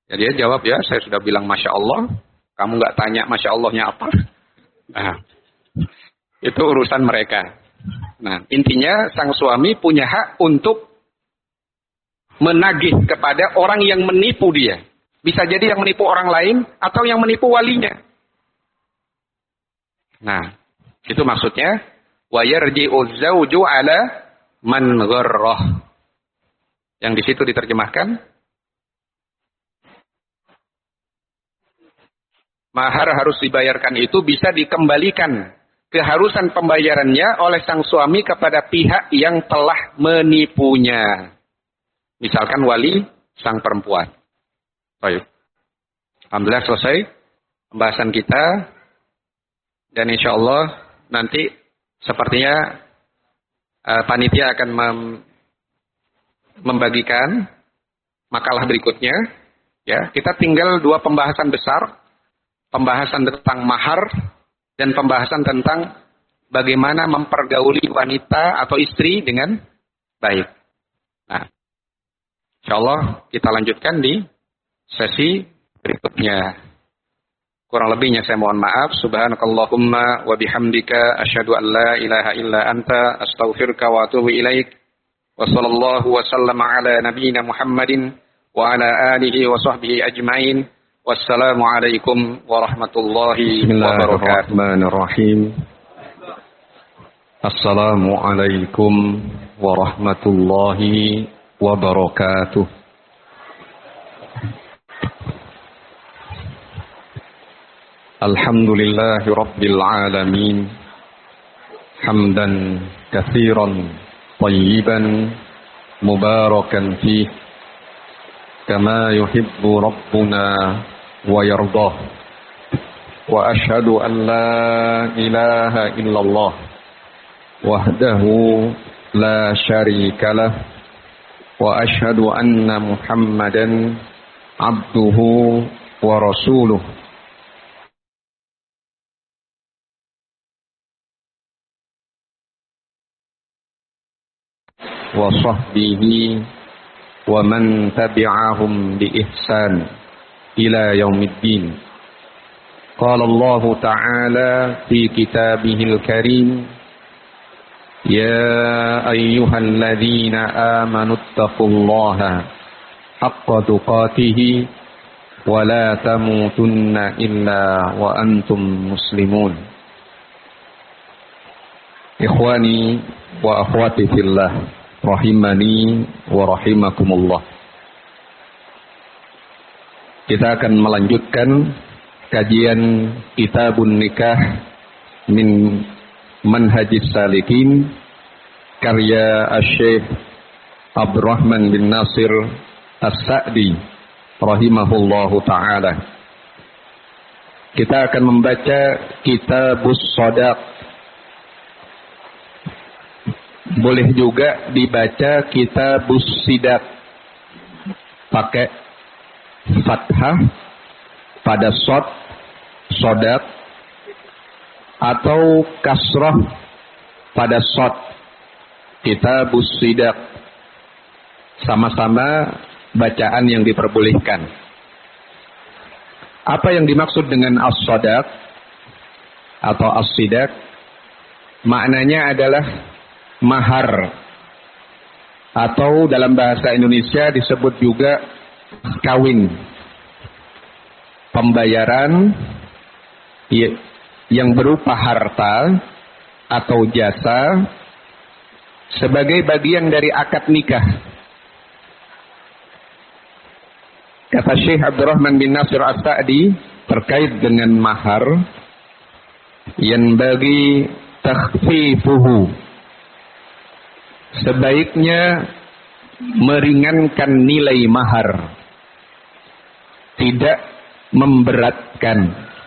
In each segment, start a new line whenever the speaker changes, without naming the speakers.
Ya dia jawab, ya saya sudah bilang Masya Allah, kamu nggak tanya Masya Allahnya apa. Nah, itu urusan mereka. Nah, intinya sang suami punya hak untuk menagih kepada orang yang menipu dia. Bisa jadi yang menipu orang lain atau yang menipu walinya. Nah, itu maksudnya wa yarji'u zawju 'ala man gharrah. Yang di situ diterjemahkan mahar harus dibayarkan itu bisa dikembalikan keharusan pembayarannya oleh sang suami kepada pihak yang telah menipunya. Misalkan wali sang perempuan. Baik. Alhamdulillah selesai pembahasan kita. Dan insya Allah nanti sepertinya panitia akan membagikan makalah berikutnya. Ya, kita tinggal 2 pembahasan besar. Pembahasan tentang mahar dan pembahasan tentang bagaimana mempergauli wanita atau istri dengan baik. Nah, insya Allah kita lanjutkan di sesi berikutnya. Kurang lebihnya saya mohon maaf. Subhanakallahumma wa bihamdika asyhadu an la ilaha illa anta astaghfiruka wa atubu ilaik. Wa sallallahu wa sallama ala nabiyyina Muhammadin wa ala alihi wa sahbihi ajmain. Wassalamualaikum warahmatullahi wabarakatuh.
Bismillahirrahmanirrahim. Assalamualaikum warahmatullahi wabarakatuh. Alhamdulillahi rabbil alamin. Hamdan katsiran tayyiban mubarakan fihi kama yuhibbu rabbuna ويرضاه وأشهد أن لا إله إلا الله وحده لا شريك له وأشهد أن محمدا عبده ورسوله وصحبه ومن تبعهم بإحسان إلى يوم الدين. قال الله تعالى في كتابه الكريم يا أيها الذين آمنوا اتقوا الله حق تقاته ولا تموتن إلا وأنتم مسلمون. إخواني وأخواتي في الله رحمني ورحمكم الله. Kita akan melanjutkan kajian Kitabun Nikah min Manhajis Salikin karya Asy-Syaikh Abdurrahman bin Nasir As-Sa'di rahimahullahu taala. Kita akan membaca Kitabus Shadaq. Boleh juga dibaca Kitabus Sidak pakai fathah pada shad, sodak, atau kasrah pada shad, Kitabus Sidak. Sama-sama bacaan yang diperbolehkan. Apa yang dimaksud dengan as-sodak atau as-sidak? Maknanya adalah mahar, atau dalam bahasa Indonesia disebut juga kawin, pembayaran yang berupa harta atau jasa sebagai bagian dari akad nikah. Kata Syekh Abdurrahman bin Nasir As-Sa'di terkait dengan mahar, yang bagi takhfifuhu, sebaiknya meringankan nilai mahar, tidak memberatkan.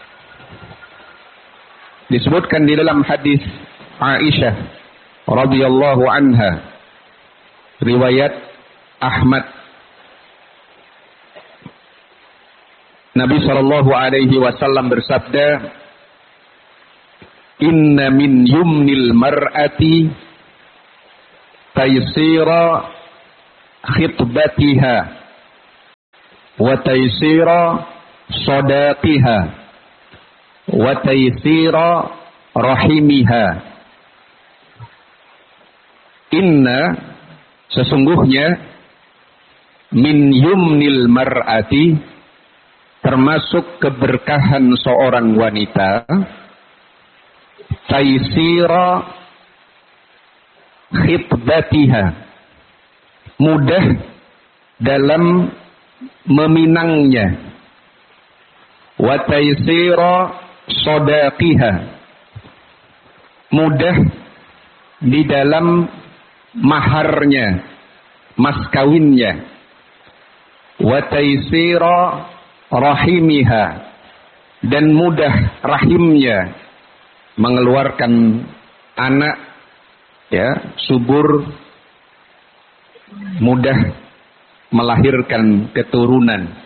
Disebutkan di dalam hadis Aisyah radhiyallahu anha, riwayat Ahmad, Nabi sallallahu alaihi wasallam bersabda, "Inna min yumnil mar'ati taysira khitbatiha wa taysira sadaqiha wa taysira rahimiha. Inna, sesungguhnya, min yumnil mar'ati, termasuk keberkahan seorang wanita, taysira khitbatiha, mudah dalam meminangnya, wa taysira sadaqiha, mudah di dalam maharnya, mas kawinnya, wa taysira rahimiha, dan mudah rahimnya mengeluarkan anak, ya, subur, mudah melahirkan keturunan.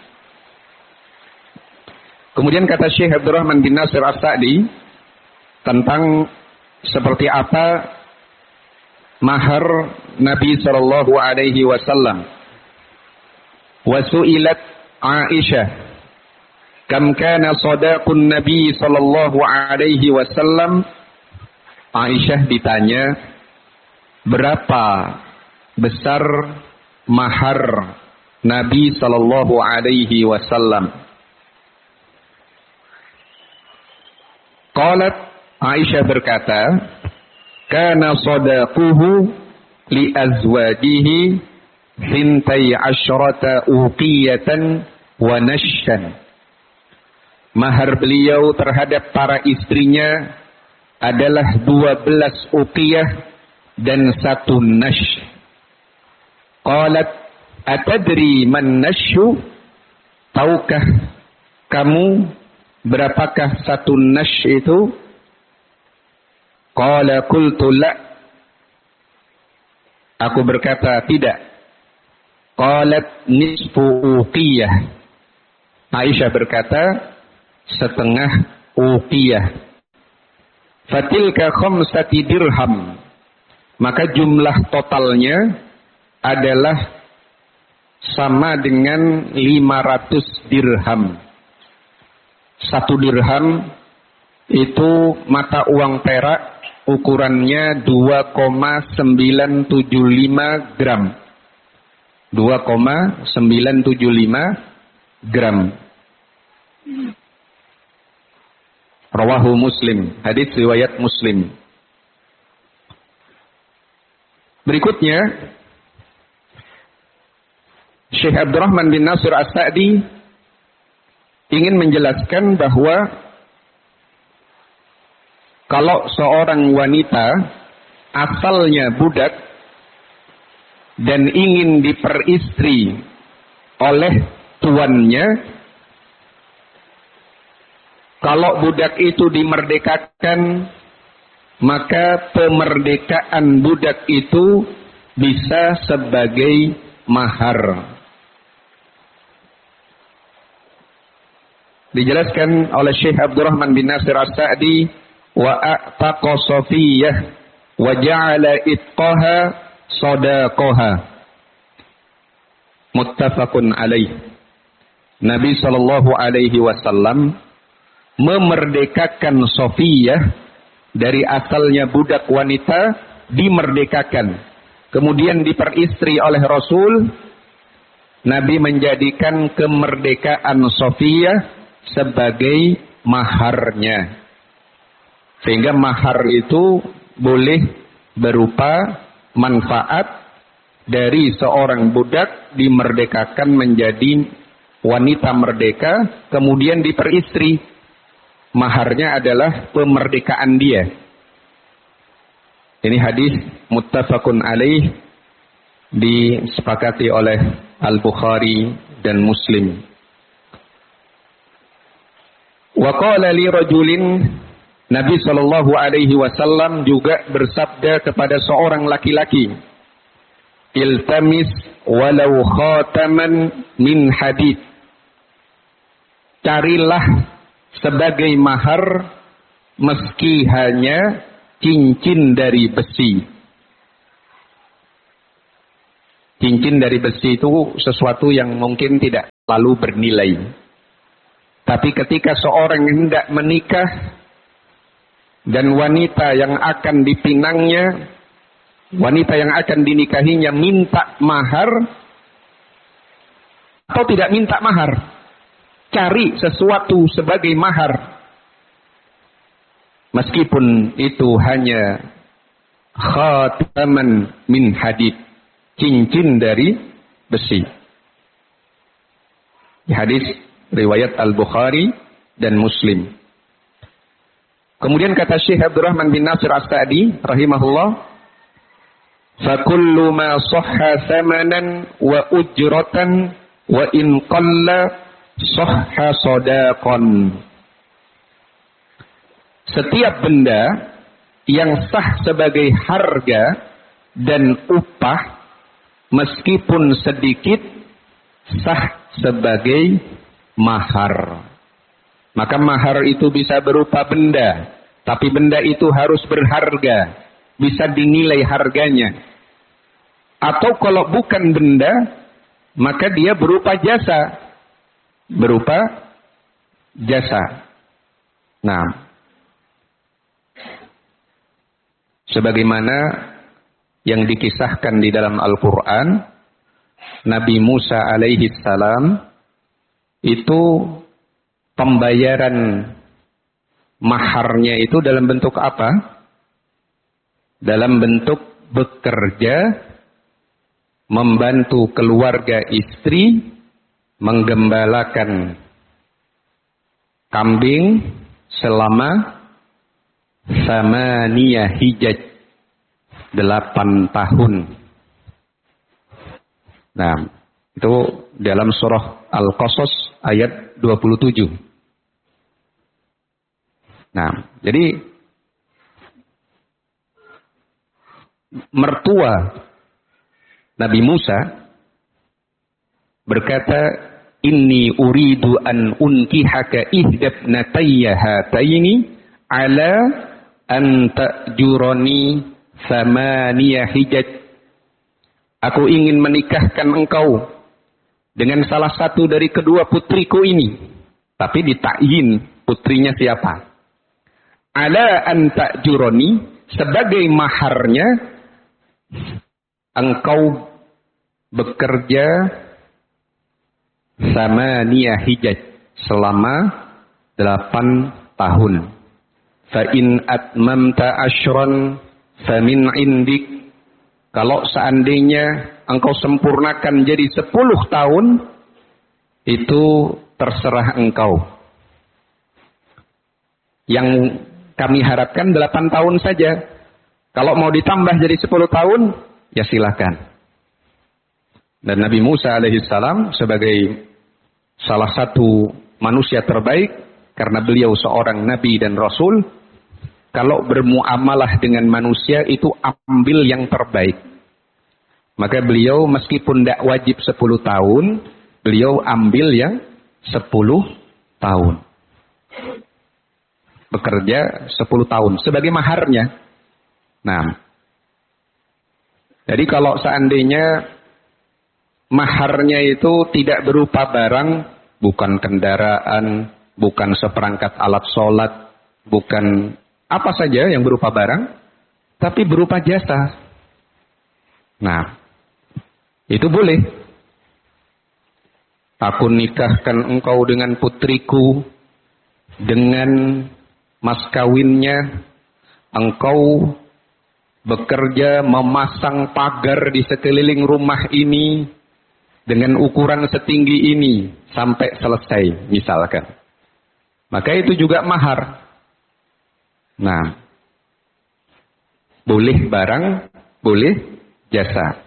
Kemudian kata Syekh Abdurrahman bin Nasir As-Sa'di tentang seperti apa mahar Nabi sallallahu alaihi wasallam. Wa su'ilat Aisyah, kam kana sadaqun Nabi sallallahu alaihi wasallam. Aisyah ditanya, berapa besar mahar Nabi sallallahu alaihi wasallam? Qalat, Aisyah berkata, kana sadaquhu li azwajihi sintai asyrata uqiyatan wa nashyan. Mahar beliau terhadap para istrinya adalah 12 uqiyah dan 1 nash. Qalat, atadri man nashyu? Tahukah kamu berapakah 1 nash itu? Qala qultu la. Aku berkata tidak. Qalat nisfu uqiyah. Aisyah berkata setengah uqiyah. Fatilka khamsati dirham. Maka jumlah totalnya adalah sama dengan 500 dirham. 1 dirham itu mata uang perak, ukurannya 2,975 gram. 2,975 gram. Rawahu Muslim, hadits riwayat Muslim. Berikutnya, Syekh Abdurrahman bin Nasir As-Sa'di ingin menjelaskan bahwa kalau seorang wanita asalnya budak dan ingin diperistri oleh tuannya, kalau budak itu dimerdekakan, maka pemerdekaan budak itu bisa sebagai mahar. Dijelaskan oleh Syekh Abdurrahman bin Nasir As-Sa'di, wa a'taqa Safiyah wa ja'ala itqaha sadaqaha. Muttafaqun alaih. Nabi sallallahu alaihi wasallam memerdekakan Safiyah dari asalnya budak wanita, dimerdekakan, kemudian diperistri oleh Rasul. Nabi menjadikan kemerdekaan Safiyah sebagai maharnya. Sehingga mahar itu boleh berupa manfaat dari seorang budak dimerdekakan menjadi wanita merdeka, kemudian diperistri. Maharnya adalah pemerdekaan dia. Ini hadis muttafaqun alaih, disepakati oleh Al-Bukhari dan Muslim. Wa qala li rajulin, Nabi sallallahu alaihi wasallam juga bersabda kepada seorang laki-laki, iltamis walau khataman min hadid. Carilah sebagai mahar meski hanya cincin dari besi. Cincin dari besi itu sesuatu yang mungkin tidak lalu bernilai. Tapi ketika seorang hendak menikah dan wanita yang akan dipinangnya, wanita yang akan dinikahinya minta mahar atau tidak minta mahar, cari sesuatu sebagai mahar, meskipun itu hanya khataman min hadid, cincin dari besi. Hadis riwayat Al-Bukhari dan Muslim. Kemudian kata Syekh Abdurrahman bin Nasir As-Sa'di rahimahullah, "Fakullu ma sahha thamanan wa ujratan wa in qalla sahha sadaqan." Setiap benda yang sah sebagai harga dan upah, meskipun sedikit, sah sebagai mahar. Maka mahar itu bisa berupa benda, tapi benda itu harus berharga, bisa dinilai harganya. Atau kalau bukan benda, maka dia berupa jasa. Nah, sebagaimana yang dikisahkan di dalam Al-Quran, Nabi Musa alaihi salam itu pembayaran maharnya itu dalam bentuk apa? Dalam bentuk bekerja, membantu keluarga istri, menggembalakan kambing selama 8 hijaj, 8 tahun. Nah, itu dalam surah Al-Qasas ayat 27. Nah, jadi mertua Nabi Musa berkata, "Inni uridu an unkihaka ihdabnatayya hataini ala an ta'jurani 8 hijaj." Aku ingin menikahkan engkau dengan salah satu dari kedua putriku ini. Tapi ditakyin putrinya siapa? Ala an ta'jurani, sebagai maharnya engkau bekerja 8 hijaj selama 8 tahun. Fa in atmamta asyran famin indik. Kalau seandainya engkau sempurnakan jadi 10 tahun, itu terserah engkau. Yang kami harapkan 8 tahun saja. Kalau mau ditambah jadi 10 tahun, ya silakan. Dan Nabi Musa alaihissalam sebagai salah satu manusia terbaik, karena beliau seorang nabi dan rasul, kalau bermuamalah dengan manusia itu ambil yang terbaik. Maka beliau meskipun tidak wajib 10 tahun, beliau ambil yang 10 tahun. Bekerja 10 tahun sebagai maharnya. Nah, jadi kalau seandainya maharnya itu tidak berupa barang, bukan kendaraan, bukan seperangkat alat sholat, bukan apa saja yang berupa barang, tapi berupa jasa. Nah, itu boleh. Aku nikahkan engkau dengan putriku, dengan mas kawinnya, engkau bekerja memasang pagar di sekeliling rumah ini dengan ukuran setinggi ini sampai selesai, misalkan. Maka itu juga mahar. Nah, boleh barang, boleh jasa.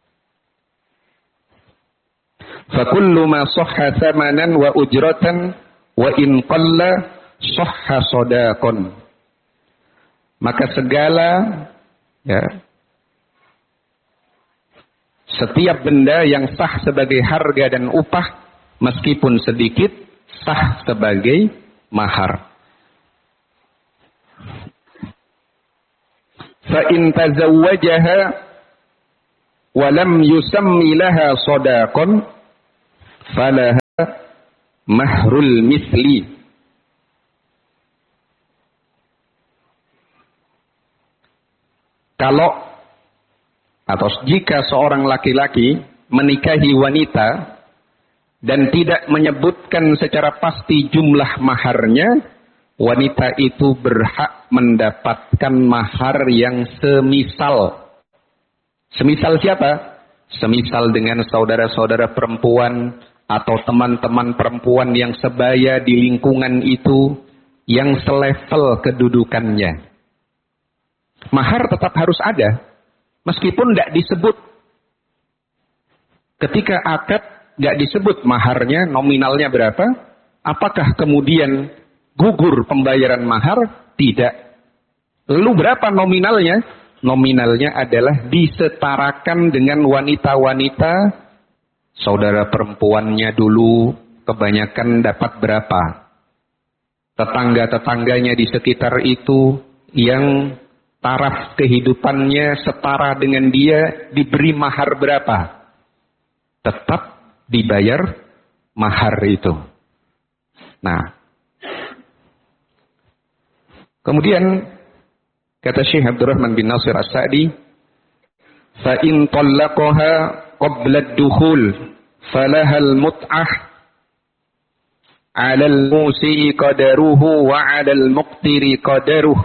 Fakullu ma sahha thamanan wa ujratan wa in qalla sahha sadaqan. Maka segala, ya, setiap benda yang sah sebagai harga dan upah, meskipun sedikit, sah sebagai mahar. Fa in tazawwajaha wa lam yusammi laha sadaqan falaha mahrul misli. Kalau atau jika seorang laki-laki menikahi wanita dan tidak menyebutkan secara pasti jumlah maharnya, wanita itu berhak mendapatkan mahar yang semisal. Semisal siapa? Semisal dengan saudara-saudara perempuan atau teman-teman perempuan yang sebaya di lingkungan itu, yang selevel kedudukannya. Mahar tetap harus ada, meskipun tidak disebut. Ketika akad tidak disebut maharnya, nominalnya berapa, apakah kemudian gugur pembayaran mahar? Tidak. Lalu berapa nominalnya? Nominalnya adalah disetarakan dengan wanita-wanita saudara perempuannya dulu, kebanyakan dapat berapa. Tetangga-tetangganya di sekitar itu yang taraf kehidupannya setara dengan dia diberi mahar berapa. Tetap dibayar mahar itu. Nah, kemudian kata Syekh Abdurrahman bin Nasir As-Sa'di, fa in talaqaha qabla ad-dukhul falaha al-mut'ah 'ala al-musi'i qadaruhu wa 'ala al-muqtiri qadaruhu.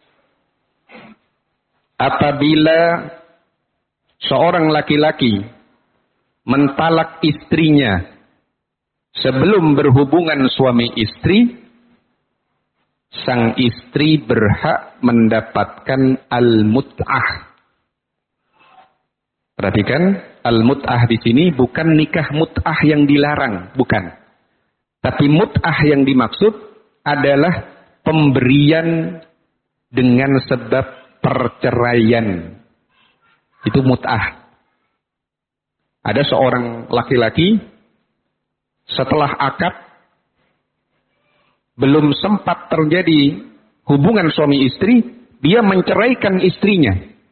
Apabila seorang laki-laki mentalak istrinya sebelum berhubungan suami istri, sang istri berhak mendapatkan al-mut'ah. Perhatikan, al-mut'ah di sini bukan nikah mut'ah yang dilarang, bukan. Tapi mut'ah yang dimaksud adalah pemberian dengan sebab perceraian. Itu mut'ah. Ada seorang laki-laki setelah akad belum sempat terjadi hubungan suami istri, dia menceraikan istrinya.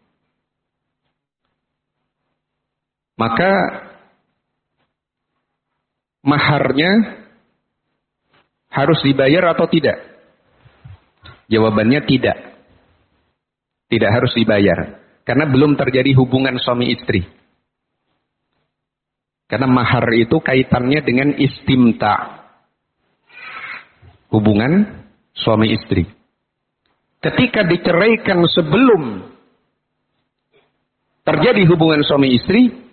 Maka maharnya harus dibayar atau tidak? Jawabannya tidak. Tidak harus dibayar. Karena belum terjadi hubungan suami istri. Karena mahar itu kaitannya dengan istimta. Hubungan suami istri. Ketika diceraikan sebelum terjadi hubungan suami istri,